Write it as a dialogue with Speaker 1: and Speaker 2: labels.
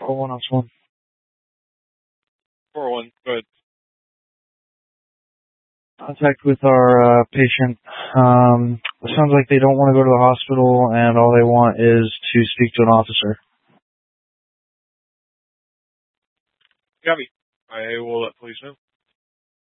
Speaker 1: 101.
Speaker 2: 401, go ahead.
Speaker 1: Contact with our patient. It sounds like they don't want to go to the hospital, and all they want is to speak to an officer.
Speaker 2: Got me. I will let police know.